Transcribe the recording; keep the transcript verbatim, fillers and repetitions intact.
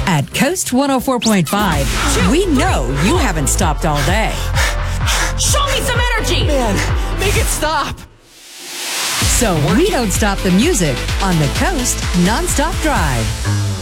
At Coast one oh four point five, we know you haven't stopped all day. Show me some energy! Man, make it stop! So we don't stop the music on the Coast Nonstop Drive.